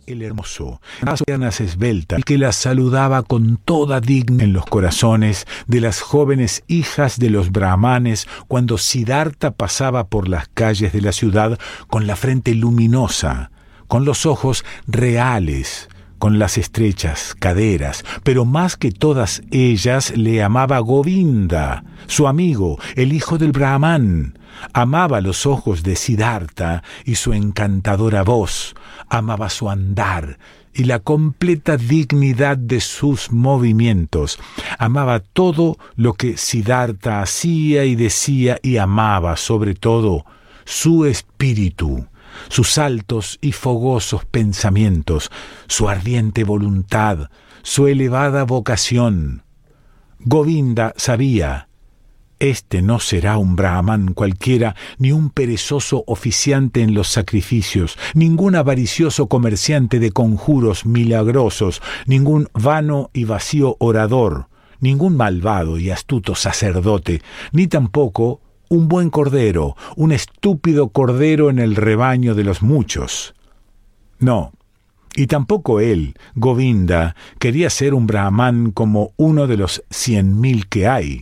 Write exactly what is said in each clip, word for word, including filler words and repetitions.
el hermoso, las piernas esbeltas, el que las saludaba con toda dignidad en los corazones de las jóvenes hijas de los brahmanes cuando Siddhartha pasaba por las calles de la ciudad con la frente luminosa, con los ojos reales, con las estrechas caderas, pero más que todas ellas le amaba Govinda, su amigo, el hijo del Brahman. Amaba los ojos de Siddhartha y su encantadora voz, amaba su andar y la completa dignidad de sus movimientos, amaba todo lo que Siddhartha hacía y decía y amaba sobre todo su espíritu, sus altos y fogosos pensamientos, su ardiente voluntad, su elevada vocación. Govinda sabía: este no será un brahman cualquiera, ni un perezoso oficiante en los sacrificios, ningún avaricioso comerciante de conjuros milagrosos, ningún vano y vacío orador, ningún malvado y astuto sacerdote, ni tampoco un buen cordero, un estúpido cordero en el rebaño de los muchos. No, y tampoco él, Govinda, quería ser un brahman como uno de los cien mil que hay.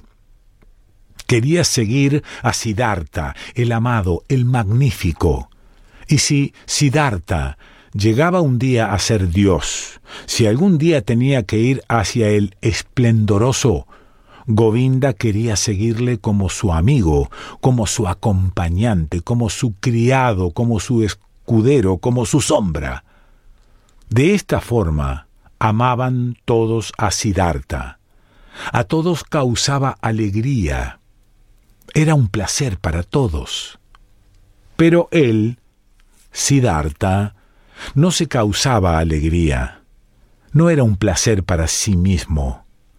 Quería seguir a Siddhartha, el amado, el magnífico. Y si Siddhartha llegaba un día a ser Dios, si algún día tenía que ir hacia el esplendoroso, Govinda quería seguirle como su amigo, como su acompañante, como su criado, como su escudero, como su sombra. De esta forma amaban todos a Siddhartha. A todos causaba alegría. Era un placer para todos. Pero él, Siddhartha, no se causaba alegría. No era un placer para sí mismo.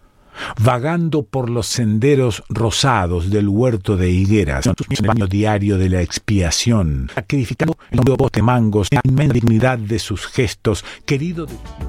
Vagando por los senderos rosados del huerto de higueras, en el baño diario de la expiación, sacrificando el bote mangos, la inmensa dignidad de sus gestos, querido de...